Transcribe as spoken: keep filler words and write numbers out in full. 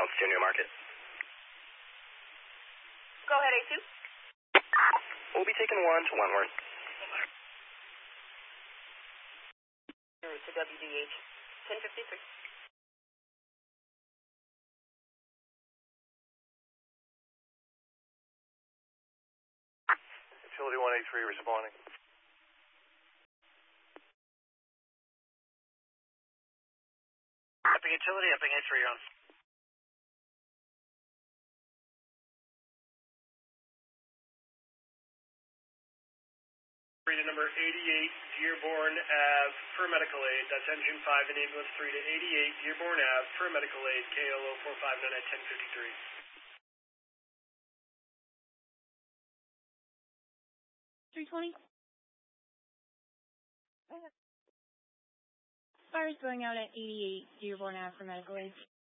Alpha two New Market. Go ahead, A two. We'll be taking one to Wentworth. To W D H, ten fifty-three. Utility one eight three responding. Epping Utility, Epping eight three, you're on. To number eighty-eight, Dearborn Ave, for medical aid. That's engine five and ambulance three to eighty-eight, Dearborn Ave, for medical aid, K L O four five nine at ten fifty-three. three twenty. Fire's going out at eighty-eight, Dearborn Ave, for medical aid.